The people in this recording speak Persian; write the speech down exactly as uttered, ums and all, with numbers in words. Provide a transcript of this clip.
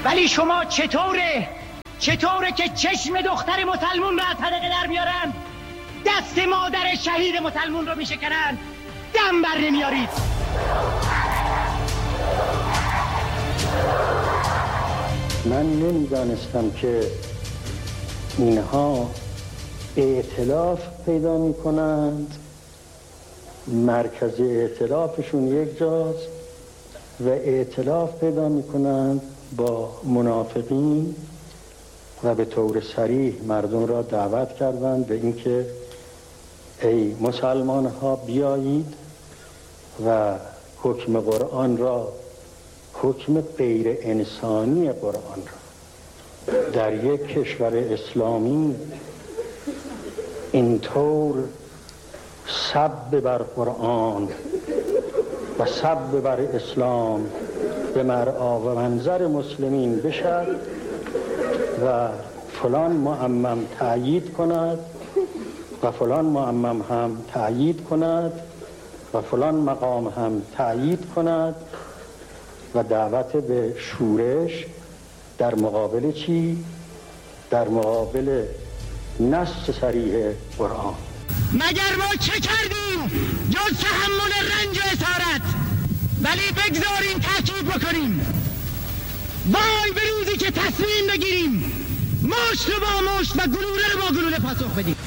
ولی شما چطوره چطوره که چشم دختر مسلمون رو از حلقه در میارن، دست مادر شهید مسلمون رو میشکنن، دم بر نمیارید؟ من نمیدانستم که اینها ائتلاف پیدا میکنند، مرکز ائتلافشون یک جاست و ائتلاف پیدا میکنند با منافقین و به طور صریح مردم را دعوت کردند به اینکه ای مسلمان ها بیایید و حکم قرآن را، حکم غیر انسانی قرآن را در یک کشور اسلامی اینطور سب بر قرآن و سب بر اسلام به مرعا و منظر مسلمین بشد و فلان معمم تأیید کند و فلان معمم هم تأیید کند و فلان مقام هم تأیید کند و دعوت به شورش در مقابل چی؟ در مقابل نص صریح قرآن. مگر ما چه کردیم جز تحمل رنج و اسارت؟ ولی بگذاریم تأکید بکنیم، وای به روزی که تصمیم بگیریم مشت با مشت و گلوله با گلوله پاسخ بدیم.